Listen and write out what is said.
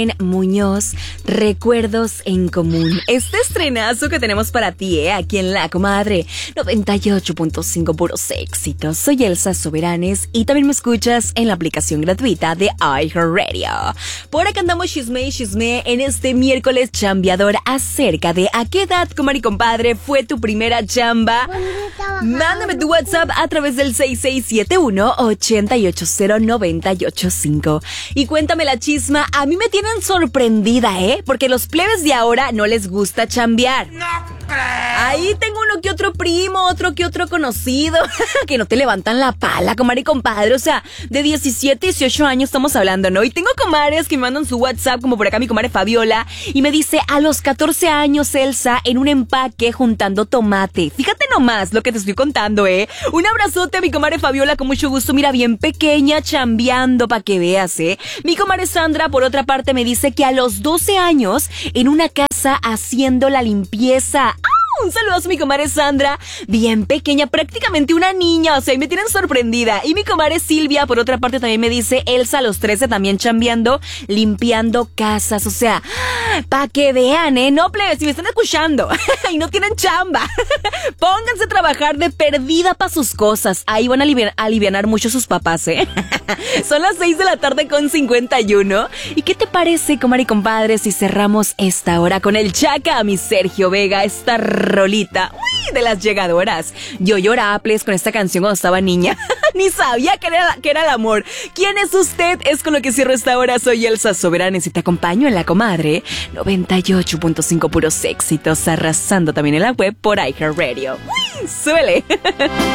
Muñoz, Recuerdos en Común. Este estrenazo que tenemos para ti, aquí en La Comadre 98.5, puros éxitos. Soy Elsa Soberanes y también me escuchas en la aplicación gratuita de iHeartRadio. Por acá andamos chisme y chisme en este miércoles chambeador acerca de a qué edad, comadre y compadre, fue tu primera chamba. Mándame tu WhatsApp a través del 6671-880-985 y cuéntame la chisma. A mí me tienen sorprendida, porque los plebes de ahora no les gusta chambear. ¡No creo! Ahí tengo uno que otro primo, otro que otro conocido, que no te levantan la pala, comadre y compadre. O sea, de 17, 18 años estamos hablando, ¿no? Y tengo comadres que me mandan su WhatsApp, como por acá mi comadre Fabiola, y me dice, a los 14 años, Elsa, en un empaque juntando tomate. Fíjate nomás lo que te estoy contando, Un abrazote a mi comadre Fabiola, con mucho gusto. Mira, bien pequeña, chambeando, pa' que veas, Mi comadre Sandra, por otra parte, me dice que a los 12 años, en una casa haciendo la limpieza. Un saludo a mi comadre Sandra, bien pequeña, prácticamente una niña, o sea, y me tienen sorprendida. Y mi comadre Silvia, por otra parte, también me dice, Elsa, a los 13 también chambeando, limpiando casas, o sea, pa' que vean, no, plebes, si me están escuchando y no tienen chamba, pónganse a trabajar de perdida pa' sus cosas, ahí van a alivianar mucho sus papás, Son las 6 de la tarde con 51. ¿Y qué te parece, comadre y compadre, si cerramos esta hora con el Chaca, mi Sergio Vega, esta rolita, de las llegadoras? Yo lloraba, please, con esta canción cuando estaba niña. Ni sabía que era el amor. ¿Quién es usted? Es con lo que cierro esta hora. Soy Elsa Soberanes y te acompaño en La Comadre 98.5, puros éxitos, arrasando también en la web por iHeartRadio. ¡Suele!